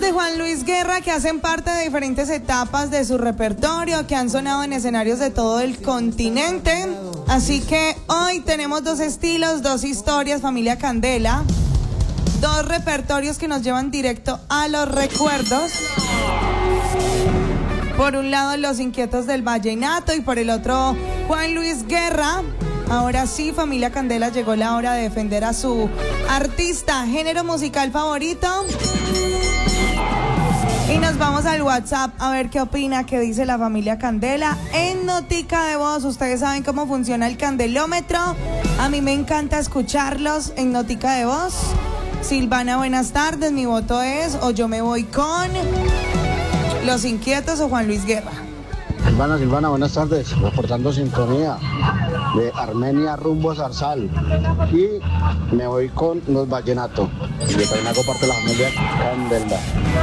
de Juan Luis Guerra que hacen parte de diferentes etapas de su repertorio, que han sonado en escenarios de todo el continente. Así que hoy tenemos dos estilos, dos historias, familia Candela, dos repertorios que nos llevan directo a los recuerdos. Por un lado, Los Inquietos del Vallenato, y por el otro, Juan Luis Guerra. Ahora sí, familia Candela, llegó la hora de defender a su artista, género musical favorito. Y nos vamos al WhatsApp a ver qué opina, qué dice la familia Candela. En notica de voz, ustedes saben cómo funciona el candelómetro. A mí me encanta escucharlos en notica de voz. Silvana, buenas tardes, mi voto es o yo me voy con Los Inquietos o Juan Luis Guerra. Silvana, buenas tardes. Reportando sintonía de Armenia rumbo a Zarzal. Y me voy con Los Vallenatos. Yo también hago parte de la familia Candela.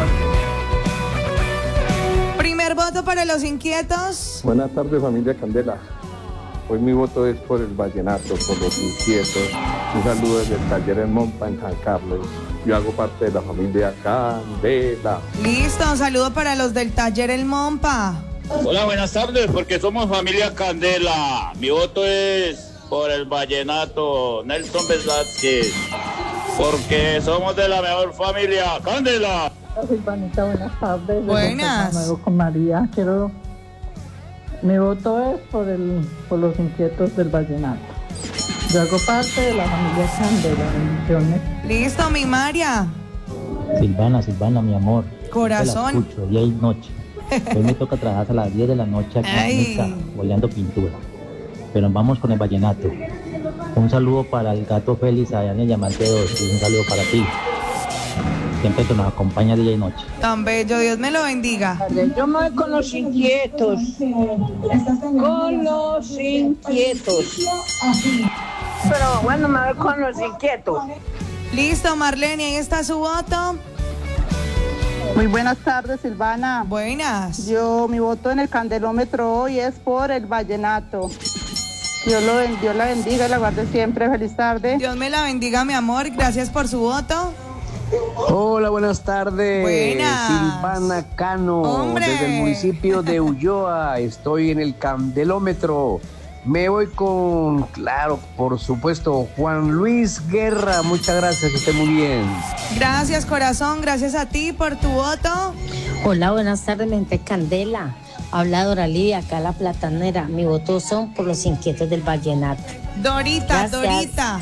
Primer voto para Los Inquietos. Buenas tardes, familia Candela. Hoy mi voto es por el Vallenato, por Los Inquietos. Un saludo desde el taller El Mompa en San Carlos. Yo hago parte de la familia Candela. Listo, un saludo para los del taller El Mompa. Hola, buenas tardes, porque somos familia Candela. Mi voto es por el Vallenato, Nelson Velázquez, porque somos de la mejor familia Candela. Hola, Silvanita, buenas tardes. Buenas. Con María, mi voto es por Los Inquietos del Vallenato. Yo hago parte de la familia Candela. Bendiciones. Listo, mi María. Silvana, mi amor. Corazón. Yo te la escucho día y noche. Hoy me toca trabajar a las 10 de la noche aquí en mi casa, boleando pintura. Pero vamos con el Vallenato. Un saludo para el gato Félix allá en el Diamante 2 y un saludo para ti. Siempre que nos acompaña día y noche. Tan bello, Dios me lo bendiga. Yo me voy con Los Inquietos. Con Los Inquietos. Pero bueno, me voy con Los Inquietos. Listo, Marlene, ahí está su voto. Muy buenas tardes, Silvana. Buenas. Mi voto en el candelómetro hoy es por el Vallenato. Dios la bendiga y la guarde siempre. Feliz tarde. Dios me la bendiga, mi amor. Gracias por su voto. Hola, buenas tardes. Buenas. Silvana Cano, ¡Hombre! desde el municipio de Ulloa. Estoy en el candelómetro. Me voy con, claro, por supuesto, Juan Luis Guerra. Muchas gracias, que esté muy bien. Gracias, corazón. Gracias a ti por tu voto. Hola, buenas tardes, mente Candela. Habla Doralí, acá La Platanera. Mi voto son por Los Inquietos del Vallenato. Dorita, Gracias. Dorita.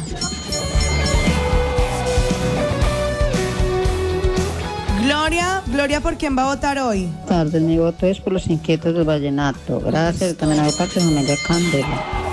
Gloria, ¿por quién va a votar hoy? Buenas tardes, mi voto es por Los Inquietos del Vallenato. Gracias, también hago parte de la familia Candela.